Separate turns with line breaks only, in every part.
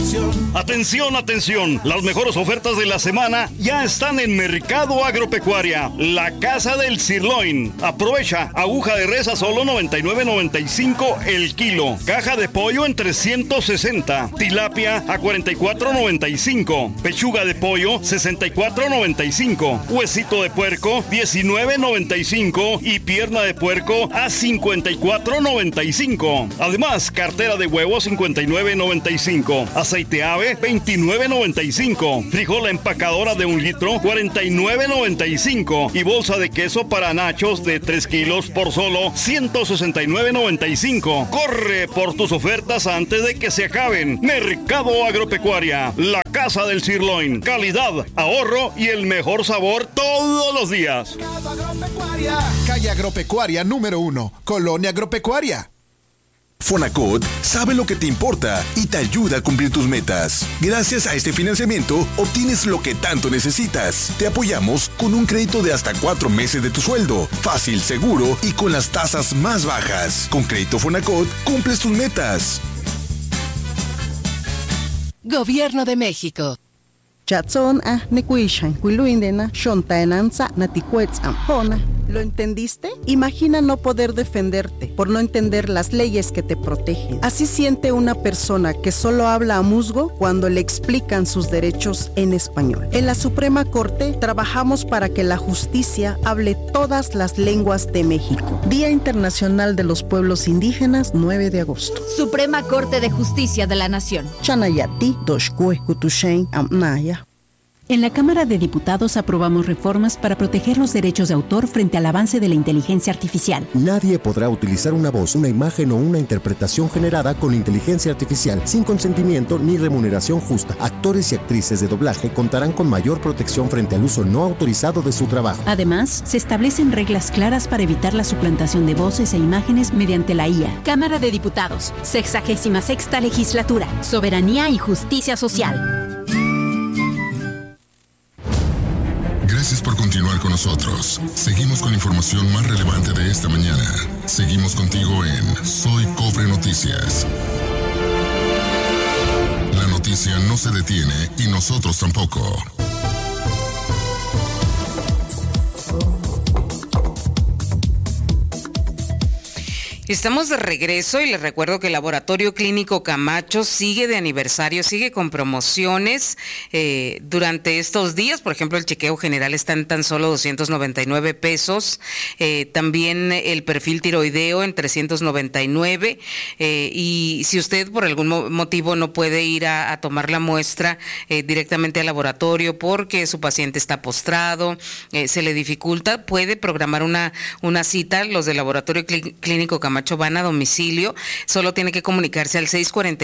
nación.
Atención, atención, las mejores ofertas de la semana ya están en Mercado Agropecuaria, la casa del sirloin. Aprovecha, aguja de res a solo $99.95 el kilo, caja de pollo en 360, tilapia a $44.95, pechuga de pollo $64.95, huesito de puerco $19.95 y pierna de puerco a $54.95. Además, cartera de huevo $59.95, aceite ave $29.95, frijol empacadora de 1 litro $49.95 y bolsa de queso para nachos de 3 kilos por solo $169.95. Corre por tus ofertas antes de que se acaben. Mercado Agropecuaria, la casa del sirloin. Calidad, ahorro y el mejor sabor todos los días.
Calle Agropecuaria número 1, Colonia Agropecuaria.
Fonacot sabe lo que te importa y te ayuda a cumplir tus metas. Gracias a este financiamiento, obtienes lo que tanto necesitas. Te apoyamos con un crédito de hasta 4 meses de tu sueldo. Fácil, seguro y con las tasas más bajas. Con Crédito Fonacot, cumples tus metas.
Gobierno de México.
¿Lo entendiste? Imagina no poder defenderte por no entender las leyes que te protegen. Así siente una persona que solo habla a musgo cuando le explican sus derechos en español. En la Suprema Corte trabajamos para que la justicia hable todas las lenguas de México. Día Internacional de los Pueblos Indígenas, 9 de agosto.
Suprema Corte de Justicia de la Nación.
Chanayati, Doshkue, Kutushen, Amnaya.
En la Cámara de Diputados aprobamos reformas para proteger los derechos de autor frente al avance de la inteligencia artificial.
Nadie podrá utilizar una voz, una imagen o una interpretación generada con inteligencia artificial sin consentimiento ni remuneración justa. Actores y actrices de doblaje contarán con mayor protección frente al uso no autorizado de su trabajo.
Además, se establecen reglas claras para evitar la suplantación de voces e imágenes mediante la IA.
Cámara de Diputados, 66ª Legislatura, Soberanía y Justicia Social.
Gracias por continuar con nosotros. Seguimos con la información más relevante de esta mañana. Seguimos contigo en Soy Cobre Noticias. La noticia no se detiene y nosotros tampoco.
Estamos de regreso y les recuerdo que el Laboratorio Clínico Camacho sigue de aniversario, sigue con promociones durante estos días. Por ejemplo, el chequeo general está en tan solo $299. También el perfil tiroideo en $399. Y si usted por algún motivo no puede ir a tomar la muestra directamente al laboratorio porque su paciente está postrado, se le dificulta, puede programar una cita. Los del Laboratorio Clínico Camacho van a domicilio, solo tiene que comunicarse al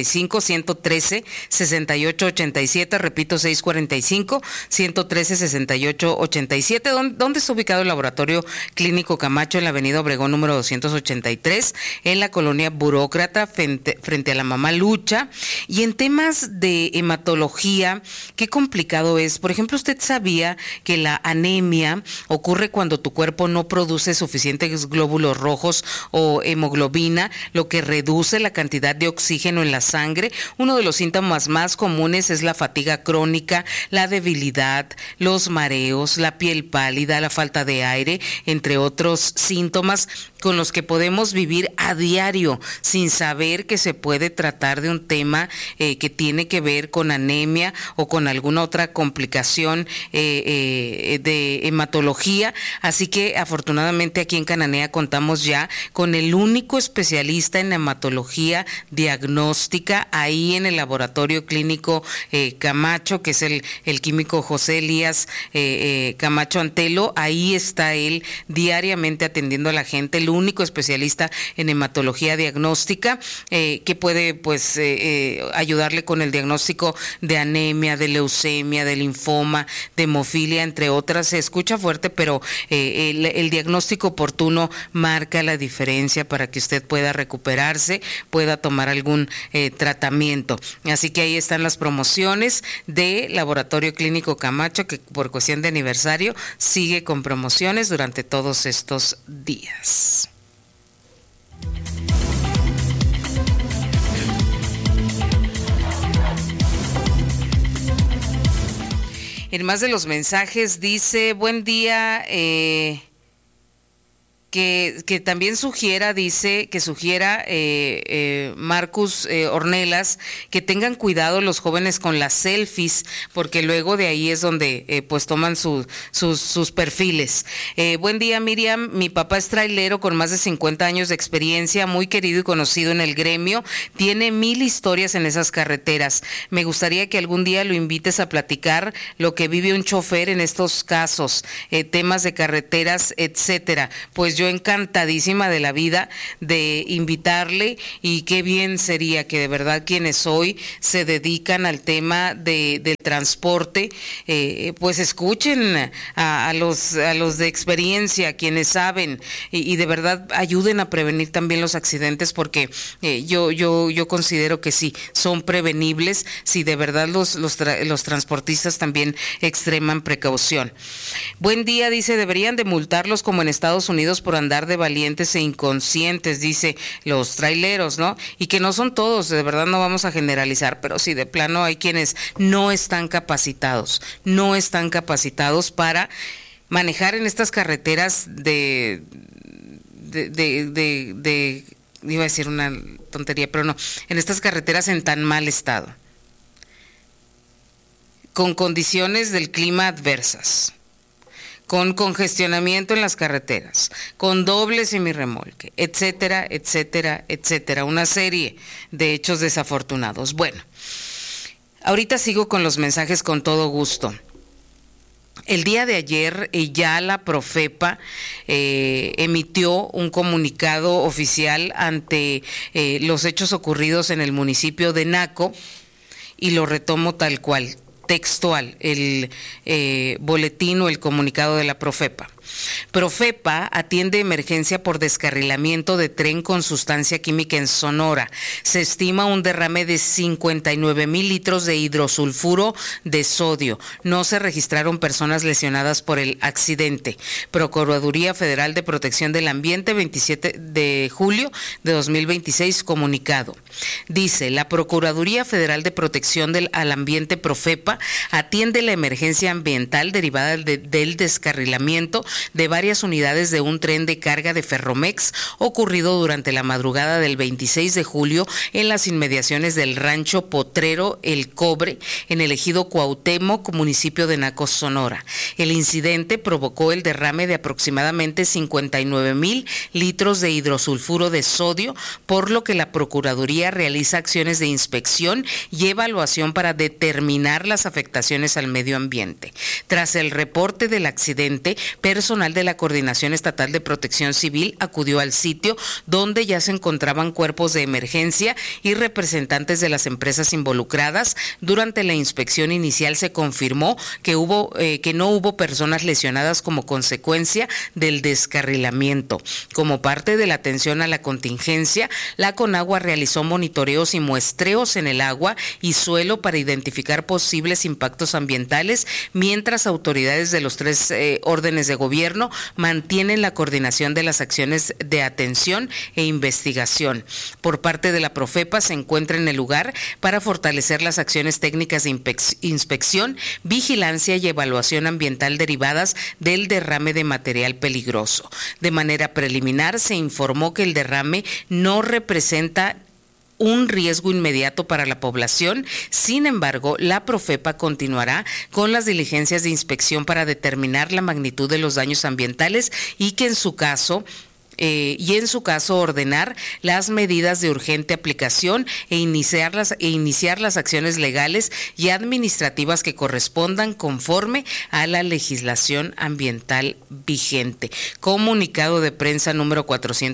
645-113-6887, repito, 645-113-6887. ¿Dónde está ubicado el Laboratorio Clínico Camacho? En la avenida Obregón número 283, en la colonia Burócrata, frente a la Mamá Lucha. Y en temas de hematología, qué complicado es. Por ejemplo, ¿usted sabía que la anemia ocurre cuando tu cuerpo no produce suficientes glóbulos rojos o hemoglobina, lo que reduce la cantidad de oxígeno en la sangre? Uno de los síntomas más comunes es la fatiga crónica, la debilidad, los mareos, la piel pálida, la falta de aire, entre otros síntomas con los que podemos vivir a diario sin saber que se puede tratar de un tema que tiene que ver con anemia o con alguna otra complicación de hematología. Así que afortunadamente aquí en Cananea contamos ya con el único especialista en hematología diagnóstica ahí en el Laboratorio Clínico Camacho, que es el químico José Elías Camacho Antelo. Ahí está él diariamente atendiendo a la gente, el único especialista en hematología diagnóstica que puede pues ayudarle con el diagnóstico de anemia, de leucemia, de linfoma, de hemofilia, entre otras. Se escucha fuerte, pero el diagnóstico oportuno marca la diferencia para que usted pueda recuperarse, pueda tomar algún tratamiento. Así que ahí están las promociones de Laboratorio Clínico Camacho, que por cuestión de aniversario sigue con promociones durante todos estos días. En más de los mensajes dice, buen día, que también sugiera Marcus Ornelas, que tengan cuidado los jóvenes con las selfies, porque luego de ahí es donde pues toman sus perfiles. Buen día, Miriam, mi papá es trailero con más de 50 años de experiencia, muy querido y conocido en el gremio, tiene 1000 historias en esas carreteras. Me gustaría que algún día lo invites a platicar lo que vive un chofer en estos casos, temas de carreteras, etcétera. Pues yo encantadísima de la vida de invitarle, y qué bien sería que de verdad quienes hoy se dedican al tema del transporte, pues escuchen a los de experiencia, quienes saben, y de verdad ayuden a prevenir también los accidentes, porque yo considero que sí, son prevenibles si de verdad los transportistas también extreman precaución. Buen día, dice, deberían de multarlos como en Estados Unidos por andar de valientes e inconscientes, dice, los traileros, ¿no? Y que no son todos, de verdad no vamos a generalizar, pero sí, de plano hay quienes no están capacitados para manejar en estas carreteras de iba a decir una tontería, pero no, en estas carreteras en tan mal estado, con condiciones del clima adversas, con congestionamiento en las carreteras, con doble semirremolque, etcétera, etcétera, etcétera. Una serie de hechos desafortunados. Bueno, ahorita sigo con los mensajes con todo gusto. El día de ayer ya la Profepa emitió un comunicado oficial ante los hechos ocurridos en el municipio de Naco, y lo retomo tal cual, textual, el boletín o el comunicado de la Profepa. Profepa atiende emergencia por descarrilamiento de tren con sustancia química en Sonora. Se estima un derrame de 59,000 litros de hidrosulfuro de sodio. No se registraron personas lesionadas por el accidente. Procuraduría Federal de Protección del Ambiente, 27 de julio de 2026, comunicado. Dice, la Procuraduría Federal de Protección al Ambiente, Profepa, atiende la emergencia ambiental derivada del descarrilamiento de varias unidades de un tren de carga de Ferromex ocurrido durante la madrugada del 26 de julio en las inmediaciones del rancho Potrero El Cobre, en el ejido Cuauhtémoc, municipio de Naco, Sonora. El incidente provocó el derrame de aproximadamente 59,000 litros de hidrosulfuro de sodio, por lo que la Procuraduría realiza acciones de inspección y evaluación para determinar las afectaciones al medio ambiente. Tras el reporte del accidente, personal de la Coordinación Estatal de Protección Civil acudió al sitio, donde ya se encontraban cuerpos de emergencia y representantes de las empresas involucradas. Durante la inspección inicial se confirmó que no hubo personas lesionadas como consecuencia del descarrilamiento. Como parte de la atención a la contingencia, la Conagua realizó monitoreos y muestreos en el agua y suelo para identificar posibles impactos ambientales, mientras autoridades de los 3 órdenes de gobierno mantienen la coordinación de las acciones de atención e investigación. Por parte de la Profepa se encuentra en el lugar para fortalecer las acciones técnicas de inspección, vigilancia y evaluación ambiental derivadas del derrame de material peligroso. De manera preliminar se informó que el derrame no representa un riesgo inmediato para la población. Sin embargo, la Profepa continuará con las diligencias de inspección para determinar la magnitud de los daños ambientales y en su caso ordenar las medidas de urgente aplicación e iniciar las acciones legales y administrativas que correspondan conforme a la legislación ambiental vigente. Comunicado de prensa número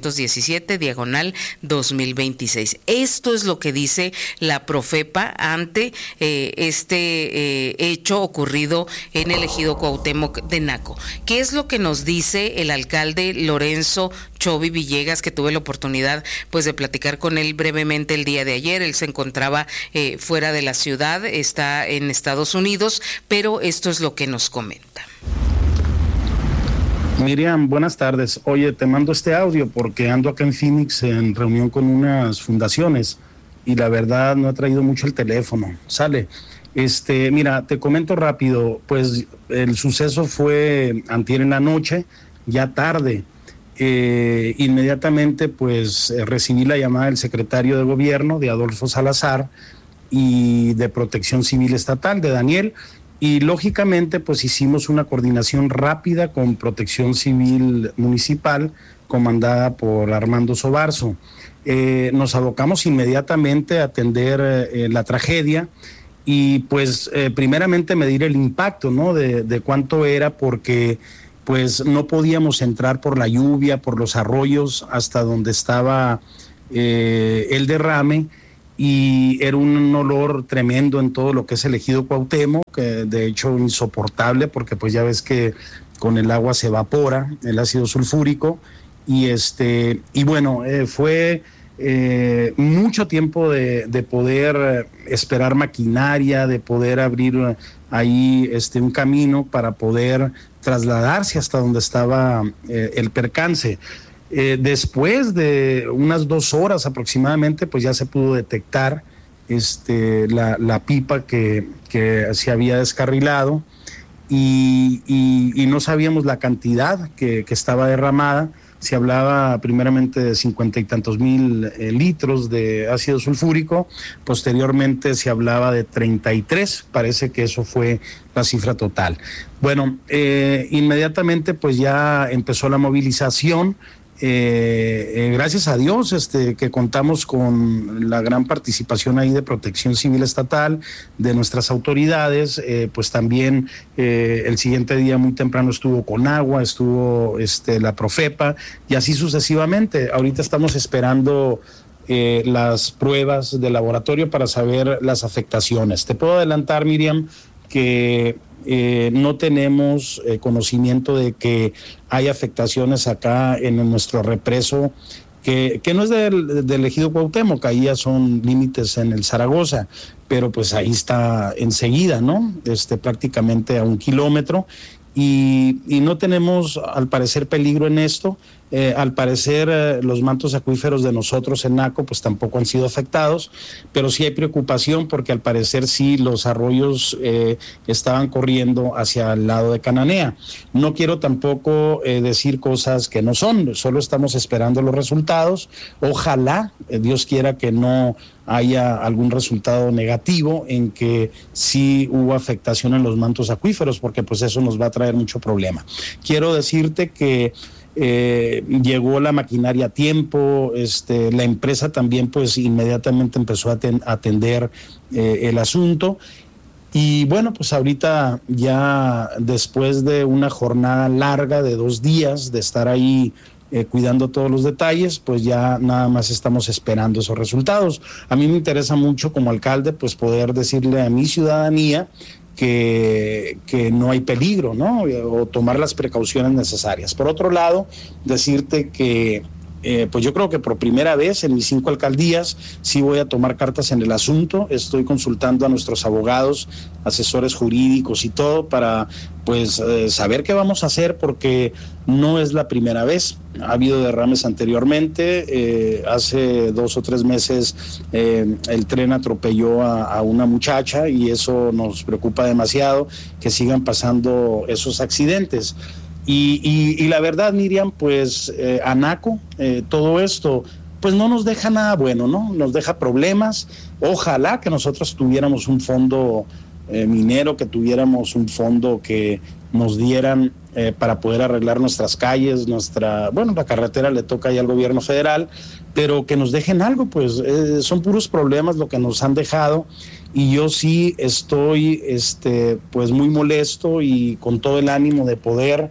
417/2026. Esto es lo que dice la Profepa ante este hecho ocurrido en el ejido Cuauhtémoc de Naco. ¿Qué es lo que nos dice el alcalde Lorenzo Chovi Villegas, que tuve la oportunidad pues de platicar con él brevemente el día de ayer? Él se encontraba fuera de la ciudad, está en Estados Unidos, pero esto es lo que nos comenta.
Miriam, buenas tardes. Oye, te mando este audio porque ando acá en Phoenix en reunión con unas fundaciones y la verdad no he traído mucho el teléfono. Sale. Mira, te comento rápido, pues el suceso fue antier en la noche, ya tarde. Inmediatamente pues recibí la llamada del secretario de gobierno, de Adolfo Salazar, y de Protección Civil Estatal, de Daniel, y lógicamente pues hicimos una coordinación rápida con Protección Civil Municipal, comandada por Armando Sobarzo. Nos abocamos inmediatamente a atender la tragedia y pues primeramente medir el impacto, ¿no? de cuánto era, porque pues no podíamos entrar por la lluvia, por los arroyos hasta donde estaba el derrame, y era un olor tremendo en todo lo que es el ejido Cuauhtémoc, que de hecho insoportable, porque pues ya ves que con el agua se evapora el ácido sulfúrico, y bueno, fue mucho tiempo de poder esperar maquinaria, de poder abrir ahí un camino para poder trasladarse hasta donde estaba el percance. Después de unas 2 horas aproximadamente, pues ya se pudo detectar la pipa que se había descarrilado, y no sabíamos la cantidad que estaba derramada. Se hablaba primeramente de 50 y tantos mil litros de ácido sulfúrico, posteriormente se hablaba de 33, parece que eso fue la cifra total. Bueno, inmediatamente pues ya empezó la movilización. Gracias a Dios que contamos con la gran participación ahí de Protección Civil Estatal, de nuestras autoridades, pues también el siguiente día muy temprano estuvo Conagua, estuvo la Profepa, y así sucesivamente. Ahorita estamos esperando las pruebas de laboratorio para saber las afectaciones. Te puedo adelantar, Miriam, que no tenemos conocimiento de que hay afectaciones acá en nuestro represo, que no es del ejido Cuauhtémoc, ahí ya son límites en el Zaragoza, pero pues ahí está enseguida, ¿no? Prácticamente a 1 kilómetro, y no tenemos al parecer peligro en esto. Al parecer los mantos acuíferos de nosotros en Naco pues tampoco han sido afectados, pero sí hay preocupación porque al parecer sí los arroyos estaban corriendo hacia el lado de Cananea. No quiero tampoco decir cosas que no son, solo estamos esperando los resultados. Ojalá, Dios quiera que no haya algún resultado negativo en que sí hubo afectación en los mantos acuíferos, porque pues eso nos va a traer mucho problema. Quiero decirte que llegó la maquinaria a tiempo, la empresa también pues inmediatamente empezó a atender el asunto, y bueno, pues ahorita ya después de una jornada larga de 2 días de estar ahí cuidando todos los detalles, pues ya nada más estamos esperando esos resultados. A mí me interesa mucho como alcalde pues poder decirle a mi ciudadanía que no hay peligro, ¿no? O tomar las precauciones necesarias. Por otro lado, decirte que pues yo creo que por primera vez en mis 5 alcaldías sí voy a tomar cartas en el asunto. Estoy consultando a nuestros abogados, asesores jurídicos y todo para pues saber qué vamos a hacer, porque no es la primera vez. Ha habido derrames anteriormente. Hace 2 o 3 meses el tren atropelló a una muchacha, y eso nos preocupa demasiado, que sigan pasando esos accidentes. Y la verdad, Miriam, pues Anaco, todo esto, pues no nos deja nada bueno, ¿no? Nos deja problemas. Ojalá que nosotros tuviéramos un fondo minero, que tuviéramos un fondo que nos dieran para poder arreglar nuestras calles, la carretera le toca ahí al gobierno federal, pero que nos dejen algo, pues son puros problemas lo que nos han dejado. Y yo sí estoy pues muy molesto y con todo el ánimo de poder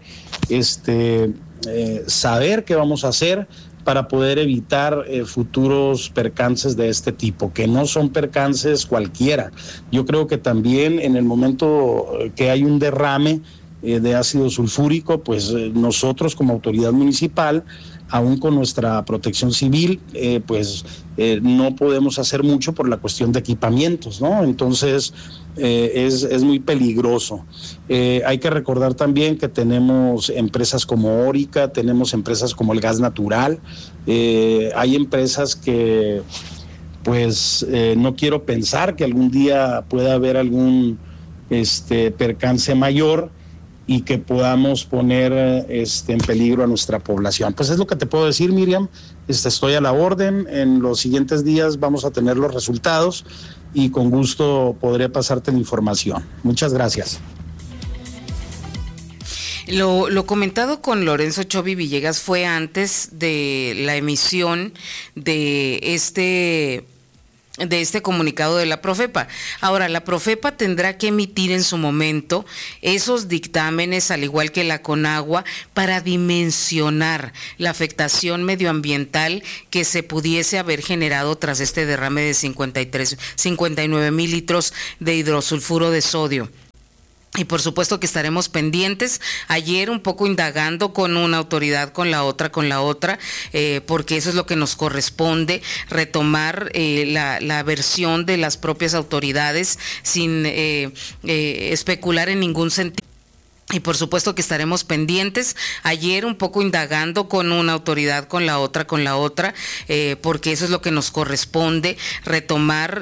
saber qué vamos a hacer para poder evitar futuros percances de este tipo, que no son percances cualquiera. Yo creo que también en el momento que hay un derrame de ácido sulfúrico, pues nosotros como autoridad municipal, aún con nuestra protección civil, no podemos hacer mucho por la cuestión de equipamientos, ¿no? Entonces es muy peligroso. Hay que recordar también que tenemos empresas como Orica, tenemos empresas como el gas natural, hay empresas que pues no quiero pensar que algún día pueda haber algún percance mayor y que podamos poner en peligro a nuestra población. Pues es lo que te puedo decir, Miriam. Estoy a la orden. En los siguientes días vamos a tener los resultados y con gusto podré pasarte la información. Muchas gracias.
Lo comentado con Lorenzo Chovi Villegas fue antes de la emisión de este comunicado de la Profepa. Ahora, la Profepa tendrá que emitir en su momento esos dictámenes, al igual que la Conagua, para dimensionar la afectación medioambiental que se pudiese haber generado tras este derrame de 59 mil litros de hidrosulfuro de sodio. Y por supuesto que estaremos pendientes. Ayer un poco indagando con una autoridad, con la otra, porque eso es lo que nos corresponde, retomar la versión de las propias autoridades sin especular en ningún sentido. Y por supuesto que estaremos pendientes. Ayer un poco indagando con una autoridad, con la otra, porque eso es lo que nos corresponde, retomar